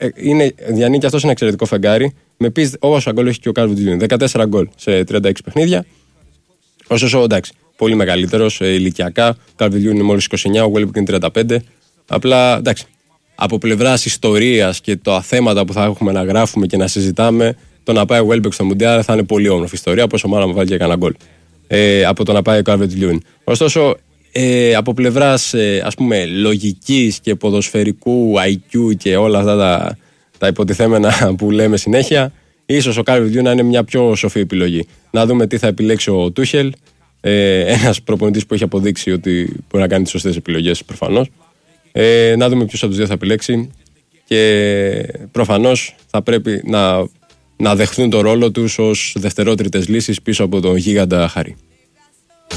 διανύει και αυτό ένα εξαιρετικό φεγγάρι. Με πει όσα γκολ έχει και ο Calvert-Lewin. 14 γκολ σε 36 παιχνίδια. Ωστόσο, εντάξει, πολύ μεγαλύτερο ηλικιακά. Ο Calvert-Lewin είναι μόλις 29, ο Welbeck είναι 35. Απλά εντάξει, από πλευράς ιστορίας και τα θέματα που θα έχουμε να γράφουμε και να συζητάμε, το να πάει ο Welbeck στο Μουντιάλ θα είναι πολύ όμορφη ιστορία. Πόσο μάλλον να βάλει και κανένα γκολ. Από το να πάει ο Calvert-Lewin. Ωστόσο, από πλευράς ας πούμε λογικής και ποδοσφαιρικού IQ και όλα αυτά τα υποτιθέμενα που λέμε συνέχεια, ίσως ο Calvert-Lewin να είναι μια πιο σοφή επιλογή. Να δούμε τι θα επιλέξει ο Τούχελ, ένας προπονητής που έχει αποδείξει ότι μπορεί να κάνει τις σωστές επιλογές προφανώς. Να δούμε ποιος από τους δύο θα επιλέξει και προφανώς θα πρέπει να δεχθούν το ρόλο τους ως δευτερότριτες λύσεις πίσω από τον γίγαντα Harry.